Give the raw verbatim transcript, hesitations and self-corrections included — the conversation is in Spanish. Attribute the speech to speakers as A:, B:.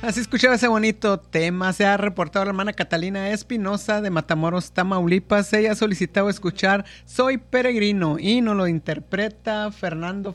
A: Así escuchaba ese bonito tema. Se ha reportado la hermana Catalina Espinosa de Matamoros, Tamaulipas. Ella ha solicitado escuchar Soy Peregrino y nos lo interpreta Fernando